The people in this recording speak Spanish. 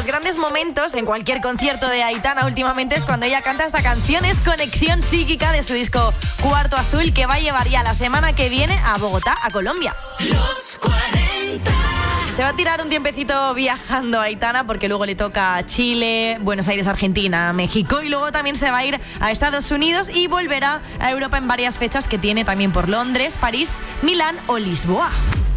los grandes momentos en cualquier concierto de Aitana últimamente es cuando ella canta esta canción. Es Conexión Psíquica de su disco Cuarto Azul, que va a llevar ya la semana que viene a Bogotá, a Colombia. Los 40. Se va a tirar un tiempecito viajando a Aitana porque luego le toca Chile, Buenos Aires, Argentina, México, y luego también se va a ir a Estados Unidos y volverá a Europa en varias fechas que tiene también por Londres, París, Milán o Lisboa.